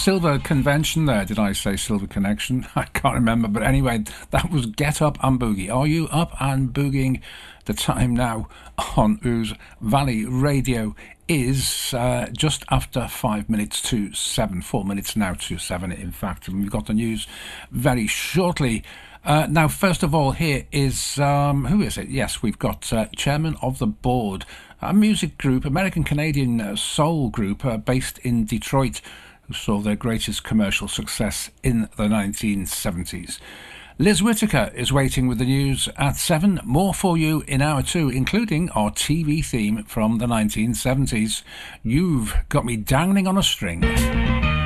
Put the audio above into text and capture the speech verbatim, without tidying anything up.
Silver Convention there. Did I say Silver Connection? I can't remember. But anyway, that was Get Up and Boogie. Are you up and boogieing? The time now on Ouse Valley Radio is uh, just after five minutes to seven. Four minutes now to seven, in fact. And we've got the news very shortly. Uh, now, first of all, here is, um, who is it? Yes, we've got uh, Chairman of the Board, a music group, American-Canadian uh, soul group uh, based in Detroit, who saw their greatest commercial success in the nineteen seventies. Liz Whittaker is waiting with the news at seven. More for you in hour two, including our T V theme from the nineteen seventies. You've got me dangling on a string.